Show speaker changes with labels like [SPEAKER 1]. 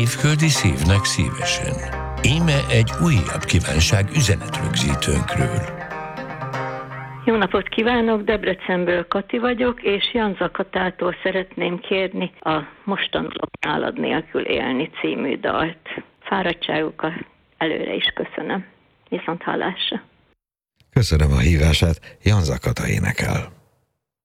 [SPEAKER 1] Évföldi szívnek szívesen. Íme egy újabb kívánság üzenetrögzítőnkről.
[SPEAKER 2] Jó napot kívánok, Debrecenből Kati vagyok, és Jan Zakatától szeretném kérni a Most tanulok nálad nélkül élni című dalt. Fáradtságukat előre is köszönöm. Viszont hallásra.
[SPEAKER 3] Köszönöm a hívását, Jan Zakata énekel.